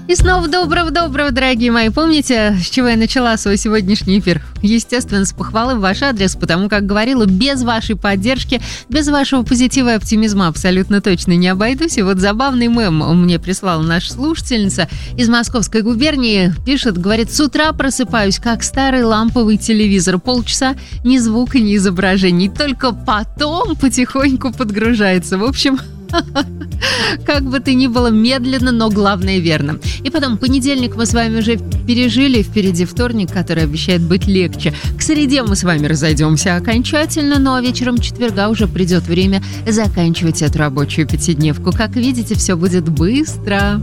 И снова доброго-доброго, дорогие мои. Помните, с чего я начала свой сегодняшний эфир? Естественно, с похвалы в ваш адрес, потому как говорила, без вашей поддержки, без вашего позитива и оптимизма абсолютно точно не обойдусь. И вот забавный мем мне прислала наша слушательница из Московской губернии. Пишет, говорит, с утра просыпаюсь, как старый ламповый телевизор. Полчаса ни звука, ни изображений. Только потом потихоньку подгружается. В общем... Как бы то ни было, медленно, но главное верно. И потом, понедельник мы с вами уже пережили, впереди вторник, который обещает быть легче. К среде мы с вами разойдемся окончательно, ну а вечером четверга уже придет время заканчивать эту рабочую пятидневку. Как видите, все будет быстро.